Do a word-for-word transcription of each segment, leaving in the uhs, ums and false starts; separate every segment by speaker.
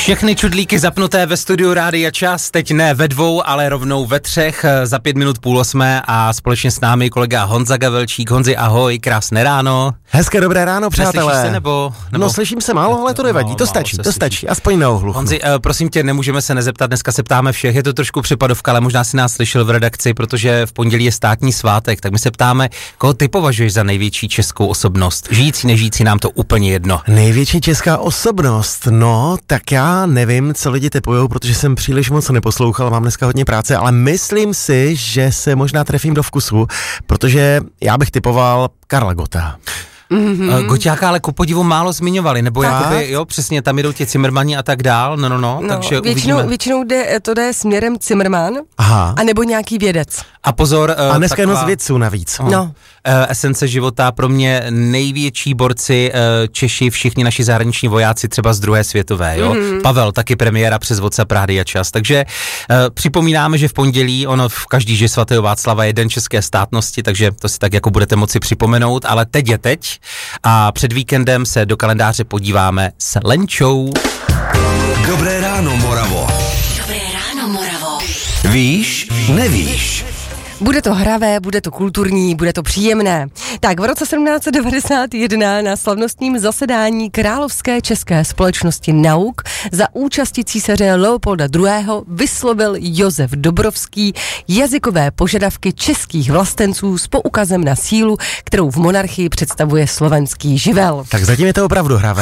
Speaker 1: Všechny čudlíky zapnuté ve studiu Rádia Čas, teď ne ve dvou, ale rovnou ve třech, za pět minut půl osmé a společně s námi kolega Honza Gavelčík. Honzi, ahoj, krásné ráno.
Speaker 2: Hezké dobré ráno, přátelé.
Speaker 1: Neslyšíš se nebo, nebo...
Speaker 2: No slyším se málo, ale to nevadí,
Speaker 1: no,
Speaker 2: to stačí, to
Speaker 1: slyší.
Speaker 2: stačí, aspoň na ohluchu.
Speaker 1: Honzi, uh, prosím tě, nemůžeme se nezeptat, dneska se ptáme všech, je to trošku přepadovka, ale možná si nás slyšel v redakci, protože v pondělí je státní svátek, tak my se ptáme, koho ty považuješ za největší českou osobnost? Žijící, nežijící, nám to úplně jedno.
Speaker 2: Největší česká osobnost, no, tak já nevím, co lidi typujou, protože jsem příliš moc neposlouchal, mám dneska hodně práce, ale myslím si, že se možná trefím do vkusu, protože já bych typoval Karla Gotta.
Speaker 1: Mm-hmm. Goťáka ale ku podivu málo zmiňovali, nebo jakoby, jo, přesně, tam jdou ti Cimrmani a tak dál, no, no, no,
Speaker 3: no
Speaker 1: takže
Speaker 3: většinou,
Speaker 1: uvidíme.
Speaker 3: většinou jde, to jde směrem Cimrman,
Speaker 2: Aha.
Speaker 3: a nebo nějaký vědec.
Speaker 1: A pozor.
Speaker 2: A dneska
Speaker 1: taková...
Speaker 2: jenom z vědců navíc.
Speaker 3: No. no.
Speaker 1: Esence života, pro mě největší borci Češi, všichni naši zahraniční vojáci třeba z druhé světové, jo. Mm-hmm. Pavel, taky premiéra přes WhatsApp Rádia Čas, takže uh, připomínáme, že v pondělí, ono v každý že svatého Václava je den české státnosti, takže to si tak jako budete moci připomenout, ale teď je teď a před víkendem se do kalendáře podíváme s Lenčou.
Speaker 4: Dobré ráno, Moravo.
Speaker 5: Dobré ráno, Moravo.
Speaker 4: Víš, nevíš.
Speaker 3: Bude to hravé, bude to kulturní, bude to příjemné. Tak v roce sedmnáct set devadesát jedna na slavnostním zasedání Královské české společnosti nauk za účasti císaře Leopolda druhého. vyslovil Josef Dobrovský jazykové požadavky českých vlastenců s poukazem na sílu, kterou v monarchii představuje slovenský živel.
Speaker 2: Tak zatím je to opravdu hravé.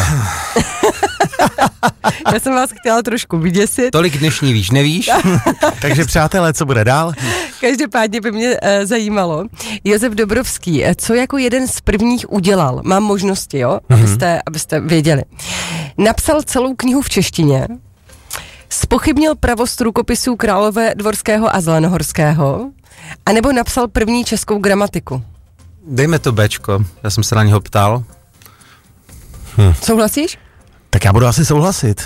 Speaker 3: Já jsem vás chtěla trošku vyděsit.
Speaker 1: Tolik dnešní víš, nevíš?
Speaker 2: Takže přátelé, co bude dál?
Speaker 3: Každopádně by mě e, zajímalo, Josef Dobrovský, co jako jeden z prvních udělal, mám možnosti, jo, mm-hmm. abyste, abyste věděli. Napsal celou knihu v češtině, zpochybnil pravost rukopisů Králové Dvorského a Zelenohorského, anebo napsal první českou gramatiku.
Speaker 1: Dejme to Bčko, já jsem se na něho ptal.
Speaker 3: Hm. Souhlasíš?
Speaker 2: Tak já budu asi souhlasit.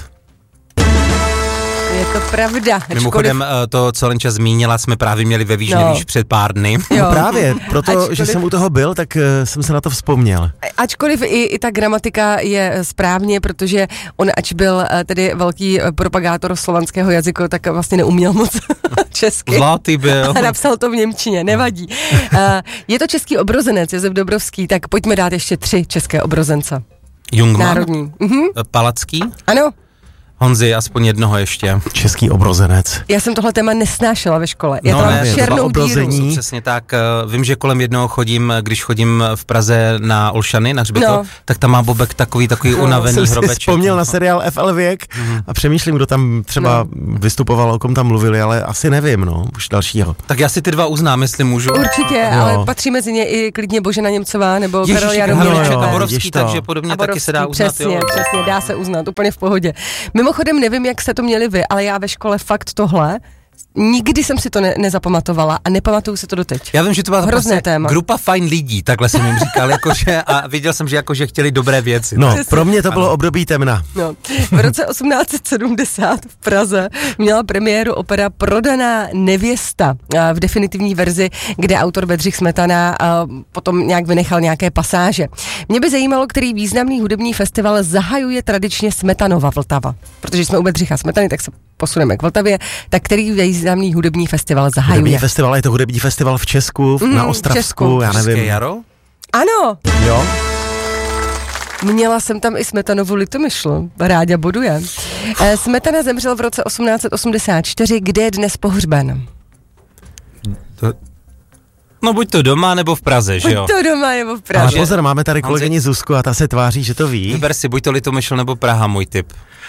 Speaker 3: Je to pravda.
Speaker 1: Mimochodem to, co Lenča zmínila, jsme právě měli ve Víš,
Speaker 3: no.
Speaker 1: nevíš před pár dny.
Speaker 2: No právě, proto,
Speaker 3: Ačkoliv...
Speaker 2: že jsem u toho byl, tak uh, jsem se na to vzpomněl.
Speaker 3: Ačkoliv i, i ta gramatika je správně, protože on, ač byl uh, tedy velký propagátor slovanského jazyku, tak vlastně neuměl moc česky.
Speaker 1: Zlatý byl.
Speaker 3: A napsal to v němčině, nevadí. Uh, je to český obrozenec, Josef Dobrovský, tak pojďme dát ještě tři české obrozence.
Speaker 1: Jungmann?
Speaker 3: Národní. Mhm.
Speaker 1: Palacký?
Speaker 3: Ano.
Speaker 1: Honzi, aspoň jednoho ještě.
Speaker 2: Český obrozenec.
Speaker 3: Já jsem tohle téma nesnášela ve škole. Já
Speaker 1: no
Speaker 3: to mám
Speaker 1: ne,
Speaker 3: černou díru.
Speaker 1: Přesně tak. Vím, že kolem jednoho chodím, když chodím v Praze na Olšany, na hřbitov, no. tak tam má Bobek takový, takový no, unavený
Speaker 2: jsem
Speaker 1: hrobeček.
Speaker 2: Jsem si vzpomněl na seriál F L Věk mm. a přemýšlím, kdo tam třeba no. vystupoval, o kom tam mluvili, ale asi nevím, no, už dalšího.
Speaker 1: Tak já si ty dva uznám, jestli můžu.
Speaker 3: Určitě,
Speaker 2: jo.
Speaker 3: ale patří mezi ně i klidně Božena Němcová nebo
Speaker 1: Ježiši,
Speaker 3: Karel Jaromír
Speaker 1: a Borovský, takže podobně
Speaker 3: a Borovský,
Speaker 1: taky se dá uznat.
Speaker 3: Přesně,
Speaker 1: jo.
Speaker 3: přesně, dá se uznat, úplně v pohodě. Mimochodem nevím, jak jste to měli vy, ale já ve škole fakt tohle, nikdy jsem si to ne- nezapamatovala a nepamatuju si to doteď.
Speaker 1: Já vím, že to byla
Speaker 3: hrozné téma.
Speaker 1: Grupa fajn lidí, takhle jsem jim říkal, jakože, a viděl jsem, že jakože chtěli dobré věci.
Speaker 2: No, přesně. Pro mě to bylo ano. období temna.
Speaker 3: No, v roce osmnáct set sedmdesát v Praze měla premiéru opera Prodaná nevěsta v definitivní verzi, kde autor Bedřich Smetana potom nějak vynechal nějaké pasáže. Mě by zajímalo, který významný hudební festival zahajuje tradičně Smetanova Vltava. Protože jsme u Bedřicha Smetany, tak se posuneme k Vltavě, tak který významný hudební festival zahajuje?
Speaker 2: Hudební festival, je to hudební festival v Česku, mm, na Ostravsku, Česku. Já nevím.
Speaker 1: České jaro?
Speaker 3: Ano.
Speaker 2: Jo.
Speaker 3: Měla jsem tam i Smetanovu Litomyšl, Ráďa boduje. Smetana zemřel v roce osmnáct set osmdesát čtyři, kde je dnes pohřben?
Speaker 1: To... No buď to doma, nebo v Praze, že jo?
Speaker 3: Buď to doma, nebo v Praze.
Speaker 2: Ale pozor, máme tady kolegyni Zuzku a ta se tváří, že to ví.
Speaker 1: Vyber si, buď to Litomyšl, nebo Praha, můj tip.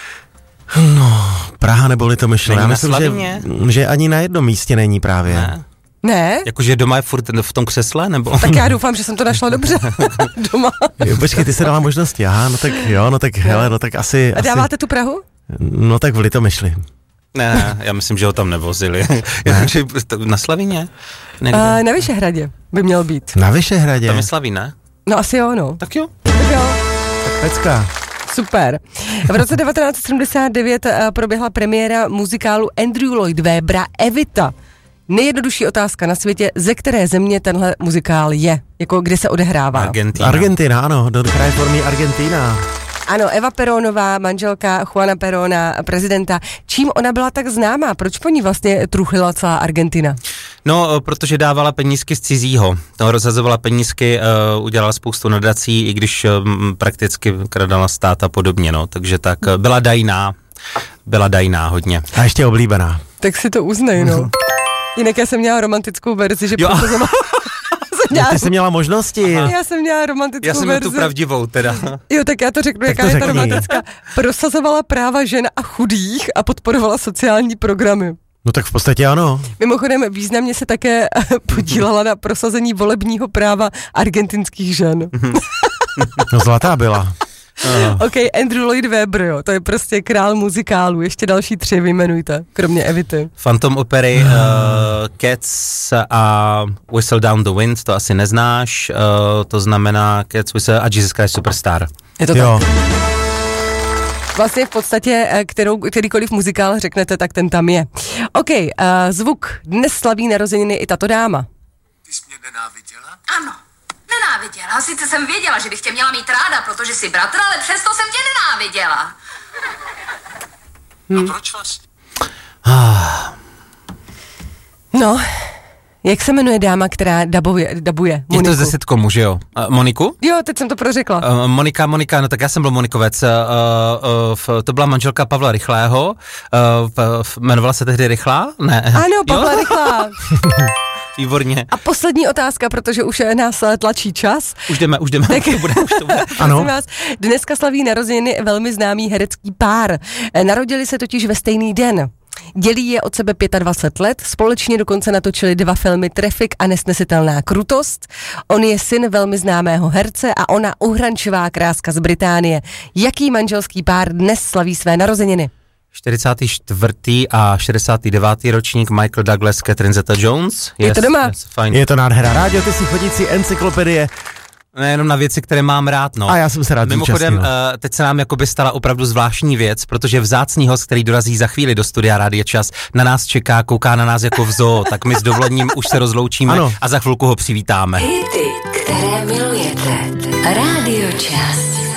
Speaker 2: No, Praha nebo Litomyšl. Já myslím, že, že ani na jednom místě není právě.
Speaker 1: Ne?
Speaker 3: Ne?
Speaker 1: Jakože doma je furt v tom křesle, nebo?
Speaker 3: Tak já doufám, že jsem to našla dobře. Doma.
Speaker 2: Jo, počkej, ty se dala možnosti. Aha, no tak jo, no tak hele, no tak asi...
Speaker 3: A dáváte
Speaker 2: asi,
Speaker 3: tu Prahu?
Speaker 2: No tak v Litomyšli.
Speaker 1: Ne, já myslím, že ho tam nevozili. Ne? Na Slavíně?
Speaker 3: Uh, na Vyšehradě by měl být.
Speaker 2: Na Vyšehradě?
Speaker 1: Tam je Slavín, ne?
Speaker 3: No asi jo, no.
Speaker 1: Tak jo.
Speaker 3: Tak jo.
Speaker 2: Tak pecka.
Speaker 3: Super. V roce devatenáct set sedmdesát devět proběhla premiéra muzikálu Andrew Lloyd Webbera Evita. Nejjednodušší otázka na světě, ze které země tenhle muzikál je? Jako kde se odehrává?
Speaker 1: Argentina.
Speaker 2: Argentina, ano, do Cry for me Argentina.
Speaker 3: Ano, Eva Perónová, manželka Juana Perona, prezidenta. Čím ona byla tak známá? Proč po ní vlastně truchlila celá Argentina?
Speaker 1: No, protože dávala penízky z cizího. No, rozhazovala penízky, uh, udělala spoustu nadací, i když um, prakticky kradala stát a podobně, no. Takže tak, uh, byla dajná. Byla dajná hodně.
Speaker 2: A ještě oblíbená.
Speaker 3: Tak si to uznej, no. Jinak já jsem měla romantickou verzi, že prosazovala...
Speaker 2: Měla... Ty jsi měla možnosti.
Speaker 3: Aha. Já jsem měla romantickou
Speaker 1: Já jsem
Speaker 3: verzi.
Speaker 1: měl tu pravdivou teda.
Speaker 3: Jo, tak já to řeknu,
Speaker 2: tak
Speaker 3: jaká
Speaker 2: to
Speaker 3: je ta
Speaker 2: řekni.
Speaker 3: romantická. Prosazovala práva žen a chudých a podporovala sociální programy.
Speaker 2: No tak v podstatě ano.
Speaker 3: Mimochodem významně se také podílela na prosazení volebního práva argentinských žen.
Speaker 2: No zlatá byla.
Speaker 3: Uh. OK, Andrew Lloyd Webber, jo, to je prostě král muzikálu. Ještě další tři vyjmenujte, kromě Evity.
Speaker 1: Phantom opery, uh, Cats a Whistle Down the Wind, to asi neznáš, uh, to znamená Cats, Whistle a Jesus Christ Superstar.
Speaker 3: Je to
Speaker 2: Jo.
Speaker 3: tak. Vlastně v podstatě, kterou, kterýkoliv muzikál řeknete, tak ten tam je. OK, uh, zvuk. Dnes slaví narozeniny i tato dáma.
Speaker 6: Ty jsi mě nenáviděla?
Speaker 5: Ano, nenáviděla. Sice jsem věděla, že bych tě měla mít ráda, protože jsi bratr, ale přesto jsem tě nenáviděla.
Speaker 6: Hmm. A proč vlastně?
Speaker 3: No, jak se jmenuje dáma, která dabuje, dabuje Moniku?
Speaker 1: Je to ze sitcomu, že jo? Uh, Moniku?
Speaker 3: Jo, teď jsem to prořekla.
Speaker 1: Uh, Monika, Monika, no tak já jsem byl Monikovec, uh, uh, to byla manželka Pavla Rychlého, uh, v, jmenovala se tehdy Rychlá? Ne.
Speaker 3: Ano, Pavla Rychlá.
Speaker 1: Výborně.
Speaker 3: A poslední otázka, protože už nás tlačí čas.
Speaker 1: Už jdeme, už jdeme,
Speaker 3: Tak,
Speaker 1: už to bude, už to bude.
Speaker 2: Ano.
Speaker 3: Vás, dneska slaví narozeniny velmi známý herecký pár. Narodili se totiž ve stejný den. Dělí je od sebe dvacet pět let, společně dokonce natočili dva filmy Traffic a Nesnesitelná krutost. On je syn velmi známého herce a ona uhrančivá kráska z Británie. Jaký manželský pár dnes slaví své narozeniny?
Speaker 1: čtyřicátý čtvrtý a šedesátý devátý ročník Michael Douglas, Catherine Zeta-Jones.
Speaker 3: Je
Speaker 1: yes,
Speaker 3: to doma.
Speaker 1: Yes, fajn.
Speaker 2: Je to nádhera. Rádio, ty jsi chodící encyklopedie.
Speaker 1: Nejenom na věci, které mám rád, no.
Speaker 2: A já jsem se rád
Speaker 1: Mimochodem,
Speaker 2: zúčastnil.
Speaker 1: uh, teď se nám jakoby stala opravdu zvláštní věc, protože vzácný host, který dorazí za chvíli do studia Rádia Čas, na nás čeká, kouká na nás jako v zoo, tak my s dovolením už se rozloučíme
Speaker 2: ano.
Speaker 1: a za chvilku ho přivítáme.
Speaker 5: Hity, které milujete. Rádio Čas.